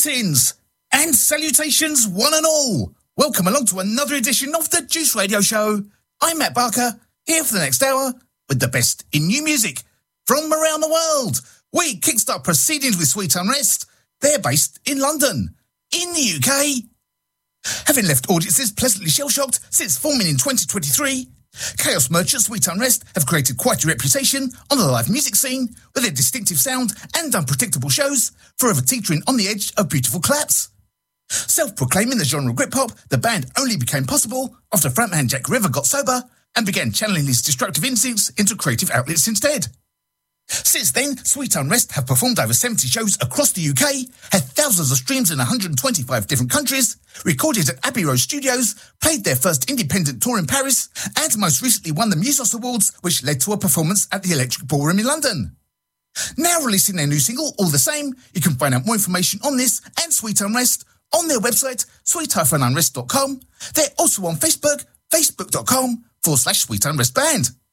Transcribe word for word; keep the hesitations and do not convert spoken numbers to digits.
Greetings and salutations, one and all. Welcome along to another edition of the Juice Radio Show. I'm Matt Barker, here for the next hour with the best in new music from around the world. We kickstart proceedings with Sweet Unrest. They're based in London, in the U K. Having left audiences pleasantly shell-shocked since forming in twenty twenty-three, Chaos Merchant Sweet Unrest have created quite a reputation on the live music scene with their distinctive sound and unpredictable shows, forever teetering on the edge of beautiful collapse. Self-proclaiming the genre of Britpop, the band only became possible after frontman Jack River got sober and began channeling his destructive instincts into creative outlets instead. Since then, Sweet Unrest have performed over seventy shows across the U K, had thousands of streams in one hundred twenty-five different countries, recorded at Abbey Road Studios, played their first independent tour in Paris, and most recently won the Musos Awards, which led to a performance at the Electric Ballroom in London. Now releasing their new single, All the Same, you can find out more information on this and Sweet Unrest on their website, sweet dash unrest dot com. They're also on Facebook, facebook.com forward slash Sweet Unrest Band.